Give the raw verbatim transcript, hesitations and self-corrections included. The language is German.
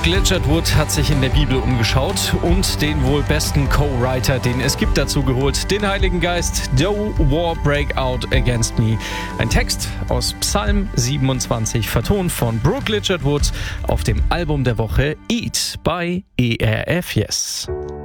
Brooke Ligertwood hat sich in der Bibel umgeschaut und den wohl besten Co-Writer, den es gibt, dazu geholt, den Heiligen Geist. "Do war break out against me". Ein Text aus Psalm siebenundzwanzig, vertont von Brooke Ligertwood auf dem Album der Woche Eat bei E R F Yes.